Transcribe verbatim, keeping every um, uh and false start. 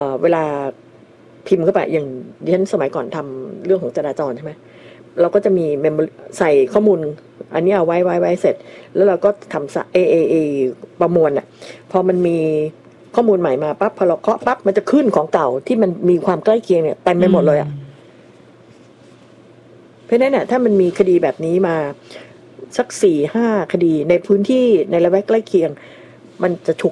เวลาพิมพ์เข้าไปอย่างดิฉันสมัยก่อนทำเรื่องของจราจรใช่ไหมเราก็จะมีเมมใส่ข้อมูลอันนี้เอาไว้ไว้ไว้เสร็จแล้วเราก็ทำเอเอเอประมวลอ่ะพอมันมีข้อมูลใหม่มาปั๊บพอเราเคาะปั๊บมันจะขึ้นของเก่าที่มันมีความใกล้เคียงเนี่ยเต็มไปหมดเลยอ่ะเพราะฉะนั้นเนี่ยถ้ามันมีคดีแบบนี้มาสักสี่ห้าคดีในพื้นที่ในละแวกใกล้เคียงมันจะฉุก